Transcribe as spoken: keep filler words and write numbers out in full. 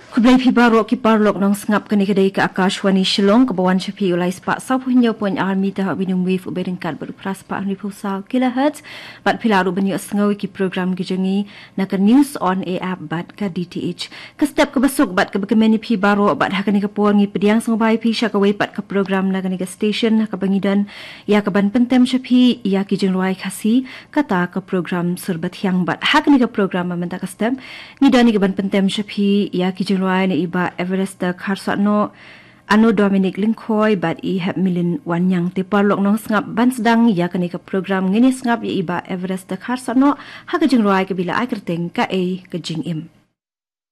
Kublai pi baro ki parlok nong sngap kani kadai ka Akashwani Shillong ke bawan chapi ulai spa sau punya point army ta binum wave ubedengkat berpras pa ni pusau kilohertz bat pilaru banyu sengawi ki program gijengi nak news on a app bat ka D T H ke step ke besuk bat ke bekemeni pi baro bat hakani ke puangi pediang sangbai pi syakawai bat ke program nak ni ke station ka bangidan ya ke ban pentem chapi ya ki jengruai khasi kata ke program serbat yang bat hakani ke program mamenta ke step ngidani ke ban pentem chapi ya ki Ruai ni iba Everest Karsatno Anu Dominic Linkoy bat i hep milin wanyang te parlok nong sngap ban sedang ya kani ke program ngini sngap ya iba Everest Karsatno ha ke jeng ruai ke bila ai kerteng ka e ke jing im